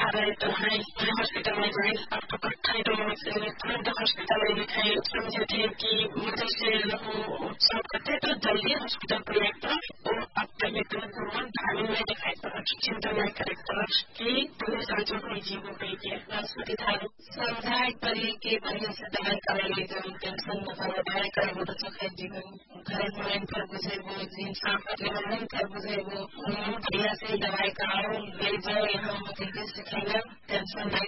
रहे तो मैं हॉस्पिटल में गए। आपको कट्ठाई रोग से तुरंत हॉस्पिटल में दिखाई। समझे थे कि मुझे से सब करते तो जल्दी हॉस्पिटल को लेकर वो आपका धानी में दिखाई पड़ा। चिंता नहीं करे कि तुम्हें संचो कोई जीव गई है राष्ट्रपति था समझाए करिए कि बढ़िया से दवाई कराइए। जो टेंशन न करो दवाई करेंगे तो सुख जीवन घर में कर बुझेगो इंसान नहीं कर बुझेगो बढ़िया से दवाई कराओ ले जाओ। यहाँ मुझे सिखाइए टेंशन नहीं